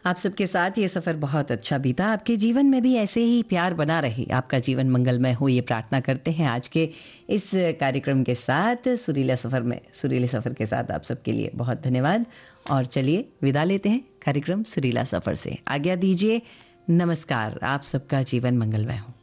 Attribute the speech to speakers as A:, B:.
A: आप सबके साथ ये सफ़र बहुत अच्छा बीता। आपके जीवन में भी ऐसे ही प्यार बना रहे, आपका जीवन मंगलमय हो, ये प्रार्थना करते हैं। आज के इस कार्यक्रम के साथ सुरीले सफ़र के साथ आप सबके लिए बहुत धन्यवाद। और चलिए विदा लेते हैं कार्यक्रम सुरीला सफ़र से। आज्ञा दीजिए। नमस्कार। आप सबका जीवन मंगलमय हो।